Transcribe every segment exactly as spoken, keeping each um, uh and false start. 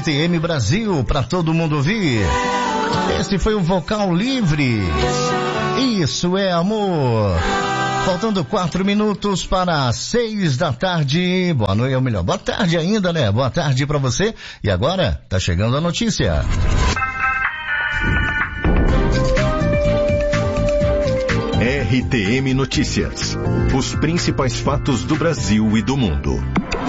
R T M Brasil, para todo mundo ouvir. Esse foi o Vocal Livre. Isso é amor. Faltando quatro minutos para seis da tarde. Boa noite, ou melhor, boa tarde ainda, né? Boa tarde para você. E agora, tá chegando a notícia. R T M Notícias. Os principais fatos do Brasil e do mundo.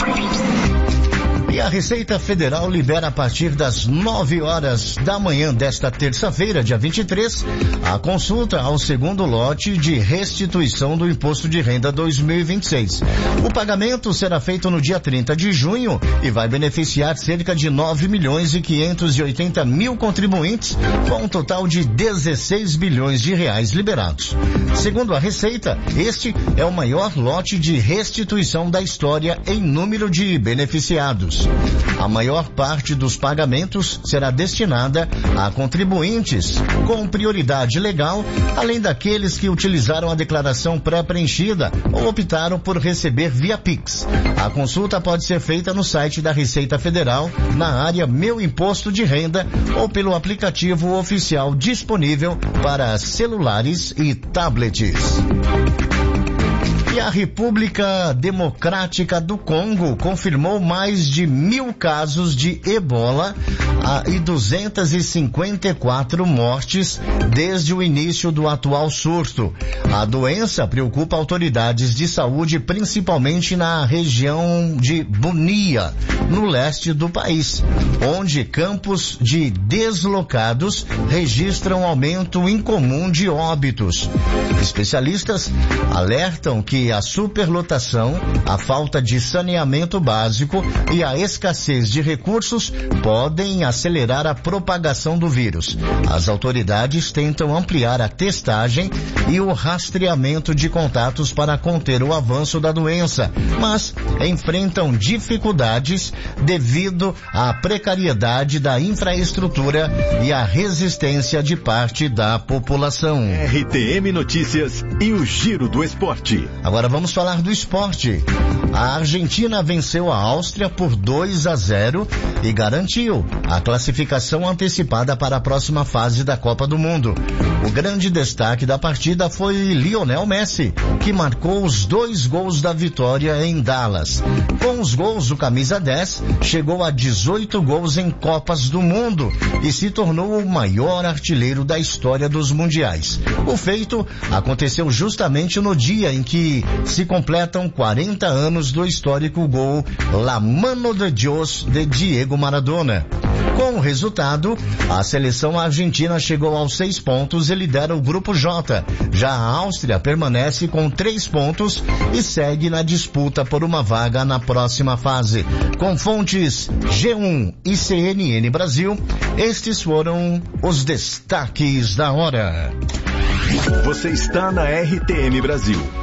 E a Receita Federal libera a partir das nove horas da manhã desta terça-feira, dia vinte e três, a consulta ao segundo lote de restituição do Imposto de Renda dois mil e vinte e seis. O pagamento será feito no dia trinta de junho e vai beneficiar cerca de nove milhões e quinhentos e oitenta mil contribuintes, com um total de dezesseis bilhões de reais liberados. Segundo a Receita, este é o maior lote de restituição da história em número de beneficiados. A maior parte dos pagamentos será destinada a contribuintes com prioridade legal, além daqueles que utilizaram a declaração pré-preenchida ou optaram por receber via Pix. A consulta pode ser feita no site da Receita Federal, na área Meu Imposto de Renda, ou pelo aplicativo oficial disponível para celulares e tablets. E a República Democrática do Congo confirmou mais de mil casos de ebola ah, e duzentas e cinquenta e quatro mortes desde o início do atual surto. A doença preocupa autoridades de saúde, principalmente na região de Bunia, no leste do país, onde campos de deslocados registram aumento incomum de óbitos. Especialistas alertam que a superlotação, a falta de saneamento básico e a escassez de recursos podem acelerar a propagação do vírus. As autoridades tentam ampliar a testagem e o rastreamento de contatos para conter o avanço da doença, mas enfrentam dificuldades devido à precariedade da infraestrutura e à resistência de parte da população. R T M Notícias e o Giro do Esporte. Agora vamos falar do esporte. A Argentina venceu a Áustria por dois a zero e garantiu a classificação antecipada para a próxima fase da Copa do Mundo. O grande destaque da partida foi Lionel Messi, que marcou os dois gols da vitória em Dallas. Com os gols, o camisa dez chegou a dezoito gols em Copas do Mundo e se tornou o maior artilheiro da história dos mundiais. O feito aconteceu justamente no dia em que se completam quarenta anos do histórico gol La Mano de Dios de Diego Maradona. Com o resultado, a seleção argentina chegou aos seis pontos e lidera o grupo J. Já a Áustria permanece com três pontos e segue na disputa por uma vaga na próxima fase. Com fontes G um e C N N Brasil, estes foram os destaques da hora. Você está na R T M Brasil.